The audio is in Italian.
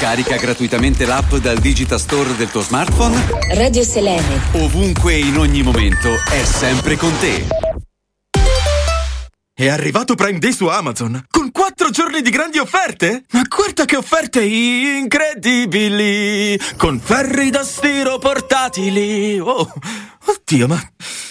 Scarica gratuitamente l'app dal Digital Store del tuo smartphone. Radio Selene. Ovunque e in ogni momento è sempre con te. È arrivato Prime Day su Amazon, con 4 giorni di grandi offerte? Ma guarda che offerte incredibili! Con ferri da stiro portatili! Oh, oddio, ma